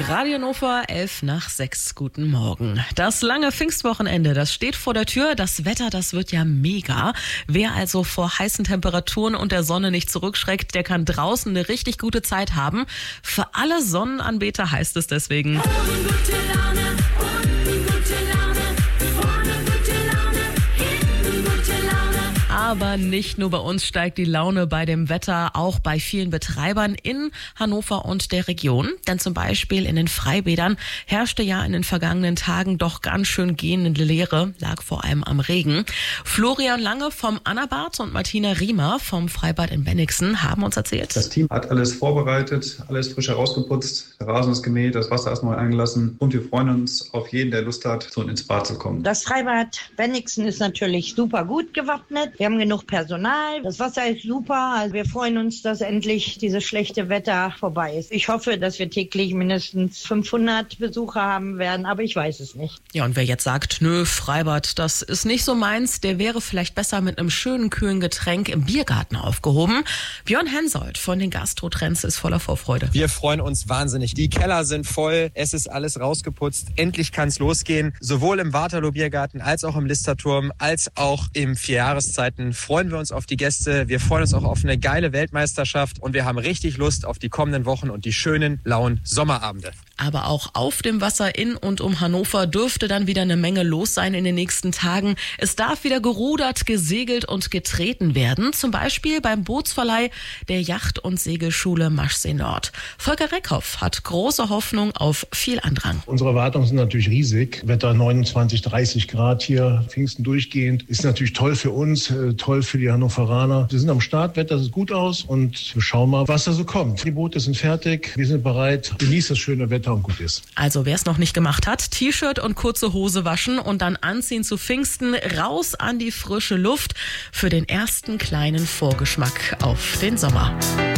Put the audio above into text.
Radio Hannover, 5:11. Guten Morgen. Das lange Pfingstwochenende, das steht vor der Tür. Das Wetter, das wird ja mega. Wer also vor heißen Temperaturen und der Sonne nicht zurückschreckt, der kann draußen eine richtig gute Zeit haben. Für alle Sonnenanbeter heißt es deswegen: aber nicht nur bei uns steigt die Laune bei dem Wetter, auch bei vielen Betreibern in Hannover und der Region. Denn zum Beispiel in den Freibädern herrschte ja in den vergangenen Tagen doch ganz schön gähnende Leere, lag vor allem am Regen. Florian Lange vom Annabad und Martina Riemer vom Freibad in Bennigsen haben uns erzählt: Das Team hat alles vorbereitet, alles frisch herausgeputzt, der Rasen ist gemäht, das Wasser ist neu eingelassen und wir freuen uns auf jeden, der Lust hat, so ins Bad zu kommen. Das Freibad Bennigsen ist natürlich super gut gewappnet. Wir haben genug Personal. Das Wasser ist super. Also wir freuen uns, dass endlich dieses schlechte Wetter vorbei ist. Ich hoffe, dass wir täglich mindestens 500 Besucher haben werden, aber ich weiß es nicht. Ja, und wer jetzt sagt, nö, Freibad, das ist nicht so meins, der wäre vielleicht besser mit einem schönen, kühlen Getränk im Biergarten aufgehoben. Björn Hensoldt von den Gastro-Trends ist voller Vorfreude. Wir freuen uns wahnsinnig. Die Keller sind voll, es ist alles rausgeputzt. Endlich kann es losgehen. Sowohl im Waterloo Biergarten als auch im Listerturm, als auch im 4 Jahreszeiten freuen wir uns auf die Gäste. Wir freuen uns auch auf eine geile Weltmeisterschaft und wir haben richtig Lust auf die kommenden Wochen und die schönen, lauen Sommerabende. Aber auch auf dem Wasser in und um Hannover dürfte dann wieder eine Menge los sein in den nächsten Tagen. Es darf wieder gerudert, gesegelt und getreten werden. Zum Beispiel beim Bootsverleih der Yacht- und Segelschule Maschsee Nord. Volker Reckhoff hat große Hoffnung auf viel Andrang. Unsere Erwartungen sind natürlich riesig. Wetter 29, 30 Grad hier, Pfingsten durchgehend. Ist natürlich toll für uns, toll für die Hannoveraner. Wir sind am Start, Wetter sieht gut aus und wir schauen mal, was da so kommt. Die Boote sind fertig, wir sind bereit. Genießt das schöne Wetter und gut ist. Also wer es noch nicht gemacht hat, T-Shirt und kurze Hose waschen und dann anziehen zu Pfingsten, raus an die frische Luft für den ersten kleinen Vorgeschmack auf den Sommer.